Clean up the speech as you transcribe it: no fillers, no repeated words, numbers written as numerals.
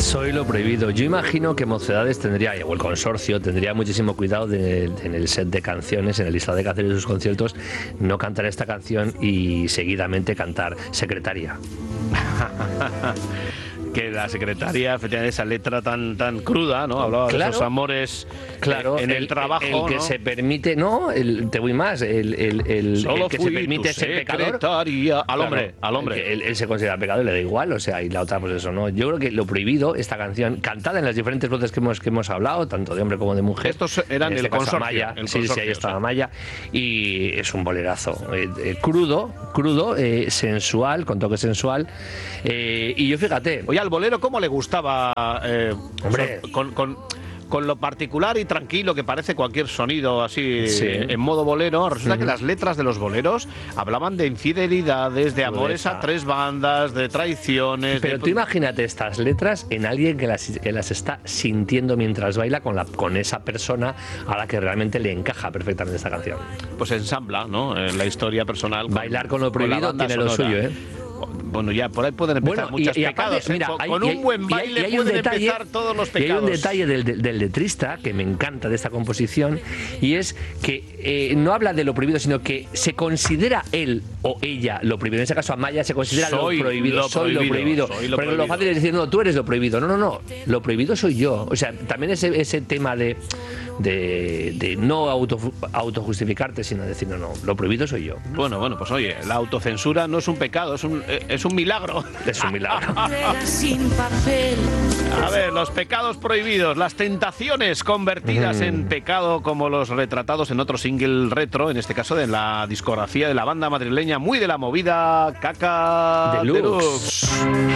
Soy lo prohibido. Yo imagino que Mocedades tendría, o el consorcio, tendría muchísimo cuidado en el set de canciones, en el listado de canciones de sus conciertos, no cantar esta canción y seguidamente cantar Secretaria. Que la secretaria, efectivamente, esa letra tan cruda, ¿no? Hablaba de esos amores, claro, en el trabajo, el que ¿no? se permite, no, te voy más, el que se permite ser pecador. Al hombre. Él se considera pecador y le da igual, o sea, y la otra, pues eso, ¿no? Yo creo que lo prohibido, esta canción, cantada en las diferentes voces que hemos hablado, tanto de hombre como de mujer. Estos eran el consorcio. Amaya, sí, ahí estaba Amaya, y es un bolerazo. Crudo, sensual, con toque sensual. Y yo, fíjate. Oye, al bolero, ¿cómo le gustaba? Hombre. Con lo particular y tranquilo que parece cualquier sonido así, sí, en modo bolero, resulta que las letras de los boleros hablaban de infidelidades, de amores a tres bandas, de traiciones. Pero tú imagínate estas letras en alguien que las está sintiendo mientras baila con esa persona a la que realmente le encaja perfectamente esta canción. Pues ensambla, ¿no? La historia personal. Bailar con lo prohibido tiene lo suyo, ¿eh? Bueno, ya por ahí pueden empezar muchos pecados. Aparte, mira, con un buen baile pueden empezar todos los pecados. Y hay un detalle del letrista que me encanta de esta composición, y es que no habla de lo prohibido, sino que se considera él o ella lo prohibido. En ese caso, Amaya se considera lo prohibido. Soy lo prohibido. Pero lo fácil es decir, no, tú eres lo prohibido. No. Lo prohibido soy yo. O sea, también ese tema de no autojustificarte, sino decir, no, lo prohibido soy yo. Bueno, pues oye, la autocensura no es un pecado, es un milagro. Es un milagro. A ver, los pecados prohibidos, las tentaciones convertidas en pecado, como los retratados en otro single retro, en este caso de la discografía de la banda madrileña muy de la movida, Caca Deluxe.